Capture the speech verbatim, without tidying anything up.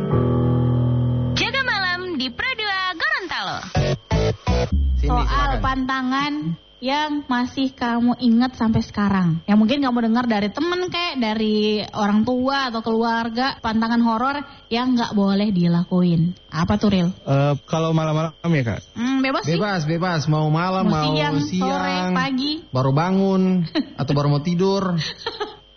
Jaga malam di Pro dua Gorontalo. Sini, Soal silakan. pantangan yang masih kamu ingat sampai sekarang. Yang mungkin kamu dengar dari temen kayak dari orang tua atau keluarga, pantangan horor yang nggak boleh dilakuin. Apa tuh, Ril? Uh, kalau malam-malam ya Kak? Hmm, bebas sih. Bebas, bebas. Mau malam, Mau mau siang, siang, sore, pagi. baru bangun, atau baru mau tidur.